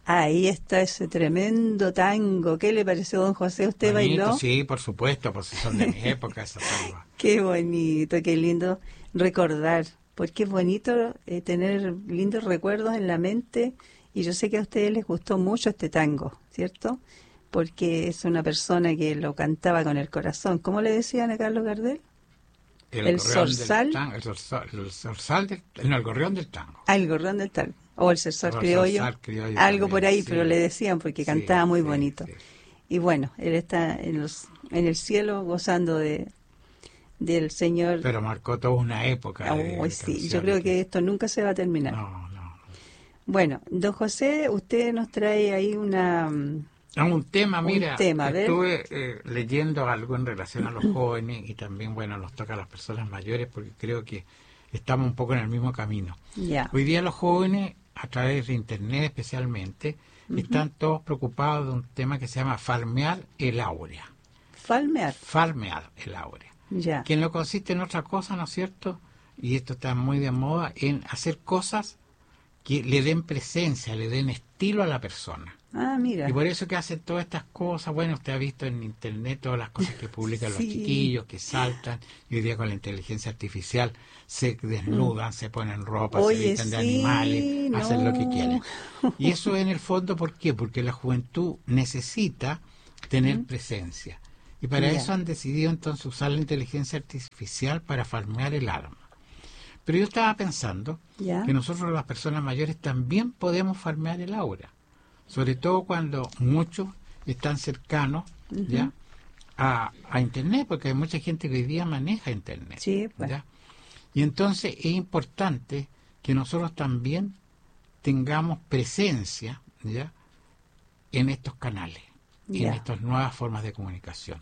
Ahí está ese tremendo tango. ¿Qué le pareció, don José? ¿Usted Bonito, bailó? sí, por supuesto, pues si son de mi época esos tangos. Qué bonito, qué lindo recordar, porque es bonito tener lindos recuerdos en la mente, y yo sé que a ustedes les gustó mucho este tango, ¿cierto? Porque es una persona que lo cantaba con el corazón. ¿Cómo le decían a Carlos Gardel? El Gorrión del zorzal, tango, el zorzal no, el gorrión del tango. el gorrón del tango, o el zorzal O el criollo, zorzal criollo algo por también, ahí, pero sí. le decían porque Sí, cantaba muy sí, bonito. sí. Y bueno, él está en el cielo gozando del Señor. Pero marcó toda una época Uy, de sí, yo canciones creo que esto nunca se va a terminar. no, no. Bueno, don José, usted nos trae ahí Un tema, un mira, tema, a ver. estuve leyendo algo en relación a los jóvenes y también, bueno, nos toca a las personas mayores porque creo que estamos un poco en el mismo camino. Ya. Hoy día los jóvenes, a través de Internet especialmente, están todos preocupados de un tema que se llama farmear el áurea. Falmear. Farmear el áurea. Ya. Que no consiste en otra cosa, ¿no es cierto? Y esto está muy de moda, en hacer cosas que le den presencia, le den estilo a la persona. Ah, mira. Y por eso que hacen todas estas cosas. Bueno, usted ha visto en Internet todas las cosas que publican Sí. los chiquillos, que saltan, y hoy día con la inteligencia artificial se desnudan, se ponen ropa, se Oye, visten de sí, animales, hacen lo que no. quieren. Y eso en el fondo, ¿por qué? Porque la juventud necesita tener presencia. Y para Ya. eso han decidido entonces usar la inteligencia artificial para farmear el alma. Pero yo estaba pensando Ya. que nosotros las personas mayores también podemos farmear el aura, sobre todo cuando muchos están cercanos ya a Internet, porque hay mucha gente que hoy día maneja Internet. Sí, pues. ¿ya? Y entonces es importante que nosotros también tengamos presencia ¿ya? en estos canales, Ya. en estas nuevas formas de comunicación.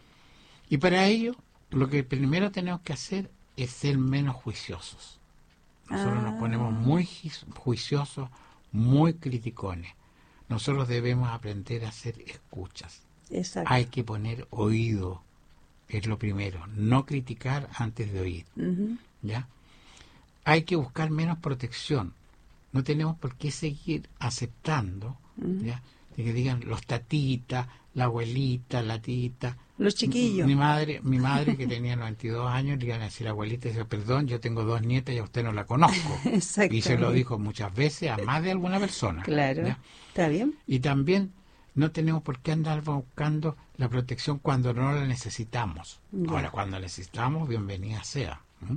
Y para ello, lo que primero tenemos que hacer es ser menos juiciosos. Nosotros nos ponemos muy juiciosos, muy criticones. Nosotros debemos aprender a hacer escuchas. Exacto. Hay que poner oído, es lo primero. No criticar antes de oír. ¿Ya? Hay que buscar menos protección. No tenemos por qué seguir aceptando ¿ya? De que digan los tatitas, la abuelita, la tita. Los chiquillos. Mi madre que tenía 92 años, le iban a decir abuelita, y decía, perdón, yo tengo 2 nietas y a usted no la conozco. Y se lo dijo muchas veces a más de alguna persona. Claro. ¿ya? ¿Está bien? Y también no tenemos por qué andar buscando la protección cuando no la necesitamos. Ya. Ahora, cuando necesitamos, bienvenida sea.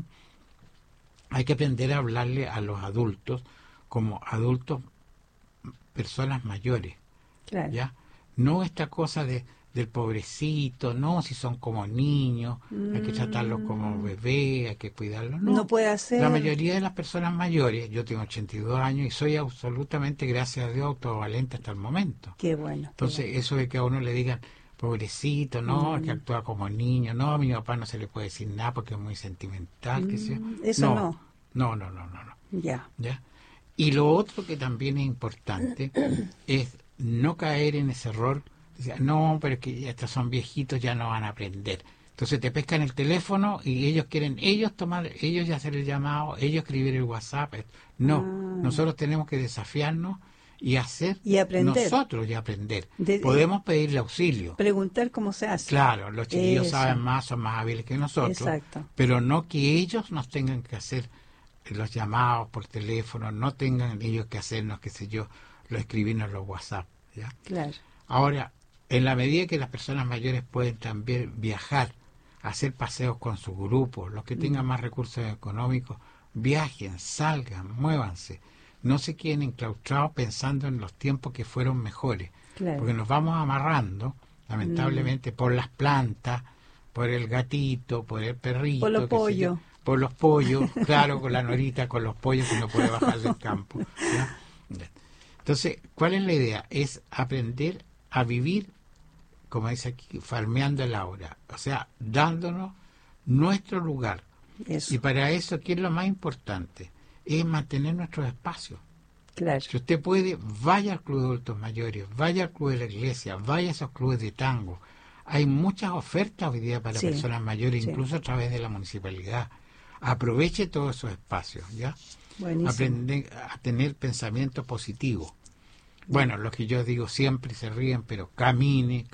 Hay que aprender a hablarle a los adultos como adultos, personas mayores. Claro. ¿Ya? No esta cosa del pobrecito, no, si son como niños, hay que tratarlos como bebés, hay que cuidarlos. No puede hacer. La mayoría de las personas mayores, yo tengo 82 años y soy absolutamente, gracias a Dios, autovalente hasta el momento. Qué bueno. Entonces, qué bueno. eso de que a uno le digan, pobrecito, no, que actúa como niño, no, a mi papá no se le puede decir nada porque es muy sentimental, que sea. Eso no. No. Ya. ¿Ya? Y lo otro que también es importante es no caer en ese error. No, pero es que ya estos son viejitos, ya no van a aprender. Entonces te pescan el teléfono y ellos quieren ellos ya hacer el llamado, ellos escribir el WhatsApp. No, nosotros tenemos que desafiarnos y hacer Y aprender. nosotros y aprender. De- Podemos pedirle auxilio. Preguntar cómo se hace. Claro, los chiquillos Eso. saben más, son más hábiles que nosotros, Exacto. pero no que ellos nos tengan que hacer los llamados por teléfono, no tengan ellos que hacernos, qué sé yo, lo escribirnos los WhatsApp. ¿Ya? Claro. Ahora, en la medida que las personas mayores pueden también viajar, hacer paseos con su grupo, los que tengan más recursos económicos, viajen, salgan, muévanse. No se queden enclaustrados pensando en los tiempos que fueron mejores, Claro. porque nos vamos amarrando, lamentablemente, por las plantas, por el gatito, por el perrito, Por los qué sé yo, pollos. por los pollos, claro, con la norita, con los pollos que no puede bajar del campo. ¿Ya? Entonces, ¿cuál es la idea? Es aprender a vivir, como dice aquí, farmeando el aura, o sea, dándonos nuestro lugar. Eso. Y para eso, ¿qué es lo más importante? Es mantener nuestros espacios. Claro. Si usted puede, vaya al Club de Adultos Mayores, vaya al Club de la Iglesia, vaya a esos clubes de tango. Hay muchas ofertas hoy día para Sí, personas mayores, sí. incluso a través de la municipalidad. Aproveche todos esos espacios, ¿ya? Buenísimo. Aprender a tener pensamiento positivo. Bueno, lo que yo digo siempre se ríen, pero camine,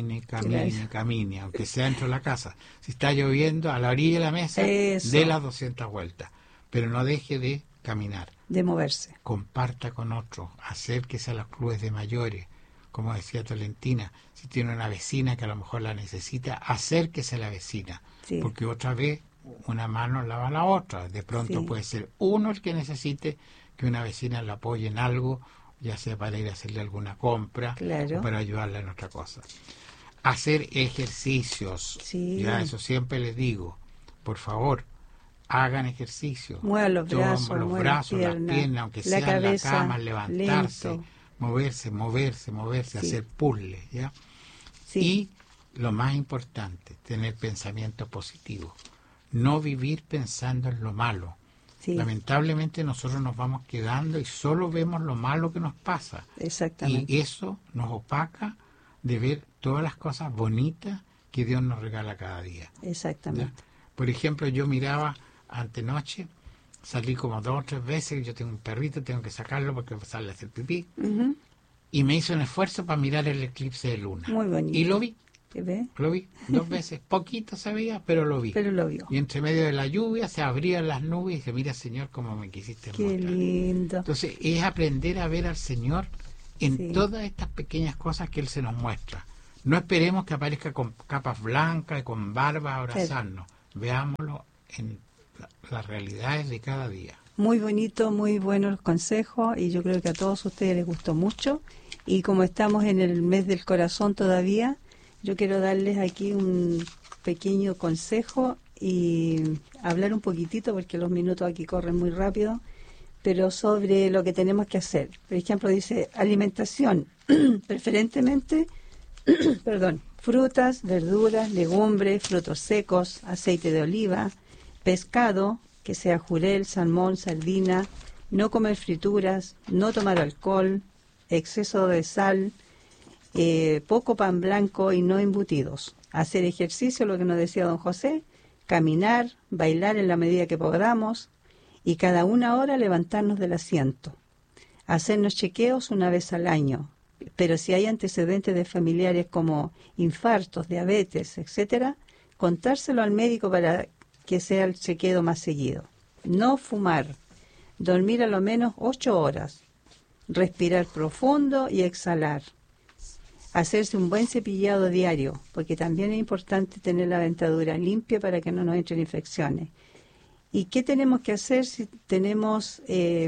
aunque sea dentro de la casa. Si está lloviendo, a la orilla de la mesa, dé las 200 vueltas, pero no deje de caminar. De moverse. Comparta con otros, acérquese a los clubes de mayores. Como decía Tolentina, si tiene una vecina que a lo mejor la necesita, acérquese a la vecina, porque otra vez una mano lava la otra. De pronto puede ser uno el que necesite que una vecina le apoye en algo, ya sea para ir a hacerle alguna compra o para ayudarla en otra cosa. Hacer ejercicios, ya eso siempre les digo, por favor, hagan ejercicio. Muevan los brazos, las piernas, aunque sea cabeza, en la cama, levantarse, lento. moverse, hacer puzzles, ¿ya? Y lo más importante, tener pensamiento positivo. No vivir pensando en lo malo. Lamentablemente nosotros nos vamos quedando y solo vemos lo malo que nos pasa. Exactamente. Y eso nos opaca de ver todas las cosas bonitas que Dios nos regala cada día. Exactamente. ¿Ya? Por ejemplo, yo miraba antenoche, salí como 2 o 3 veces, yo tengo un perrito, tengo que sacarlo porque sale a hacer pipí, y me hizo un esfuerzo para mirar el eclipse de luna. Muy bonito. Y lo vi. ¿Ve? Lo vi 2 veces, poquito se veía, pero lo vi. Pero lo vio. Y entre medio de la lluvia se abrían las nubes y dije, mira Señor, cómo me quisiste mostrar. Qué lindo. Entonces es aprender a ver al Señor en todas estas pequeñas cosas que Él se nos muestra. No esperemos que aparezca con capas blancas y con barba a abrazarnos. Veámoslo en las realidades de cada día. Muy bonito, muy buenos los consejos, y yo creo que a todos ustedes les gustó mucho. Y como estamos en el mes del corazón todavía, yo quiero darles aquí un pequeño consejo y hablar un poquitito, porque los minutos aquí corren muy rápido, pero sobre lo que tenemos que hacer. Por ejemplo, dice alimentación, preferentemente, frutas, verduras, legumbres, frutos secos, aceite de oliva, pescado, que sea jurel, salmón, sardina, no comer frituras, no tomar alcohol, exceso de sal, poco pan blanco y no embutidos. Hacer ejercicio, lo que nos decía don José, caminar, bailar en la medida que podamos, y cada 1 hora levantarnos del asiento. Hacernos chequeos 1 vez al año, pero si hay antecedentes de familiares como infartos, diabetes, etcétera, contárselo al médico para que sea el chequeo más seguido. No fumar, dormir a lo menos 8 horas, respirar profundo y exhalar. Hacerse un buen cepillado diario, porque también es importante tener la dentadura limpia para que no nos entren infecciones. ¿Y qué tenemos que hacer si tenemos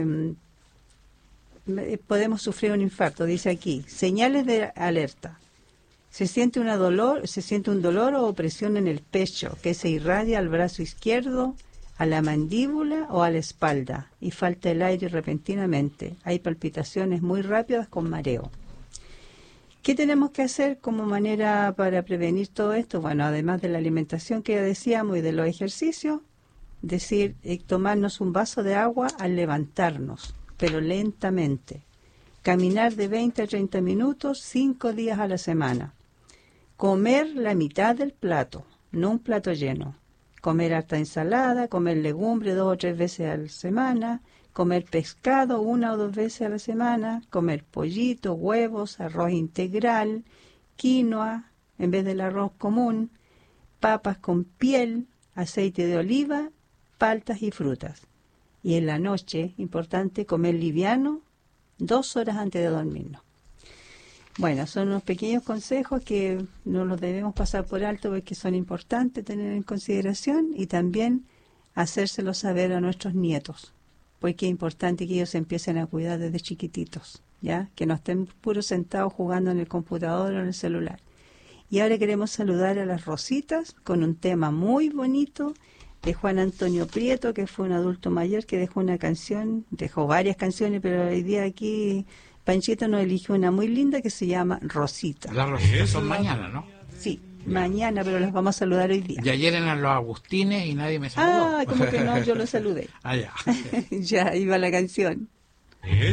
podemos sufrir un infarto? Dice aquí, señales de alerta. Se siente un dolor o opresión en el pecho que se irradia al brazo izquierdo, a la mandíbula o a la espalda, y falta el aire repentinamente. Hay palpitaciones muy rápidas con mareo. ¿Qué tenemos que hacer como manera para prevenir todo esto? Bueno, además de la alimentación que ya decíamos y de los ejercicios, tomarnos un vaso de agua al levantarnos, pero lentamente. Caminar de 20 a 30 minutos, 5 días a la semana. Comer la mitad del plato, no un plato lleno. Comer harta ensalada, comer legumbre 2 o 3 veces a la semana, comer pescado 1 o 2 veces a la semana, comer pollito, huevos, arroz integral, quinoa en vez del arroz común, papas con piel, aceite de oliva, paltas y frutas. Y en la noche, importante, comer liviano 2 horas antes de dormirnos. Bueno, son unos pequeños consejos que no los debemos pasar por alto porque son importantes tener en consideración, y también hacérselos saber a nuestros nietos, porque es importante que ellos empiecen a cuidar desde chiquititos, ¿ya? Que no estén puros sentados jugando en el computador o en el celular. Y ahora queremos saludar a las Rositas con un tema muy bonito de Juan Antonio Prieto, que fue un adulto mayor que dejó una canción, dejó varias canciones, pero hoy día aquí Panchito nos eligió una muy linda que se llama Rosita. Las Rositas son mañana, ¿no? Sí, mañana, pero las vamos a saludar hoy día. Y ayer eran los Agustines y nadie me saludó. Ah, como que no, yo los saludé. Ah, ya. Ya iba la canción.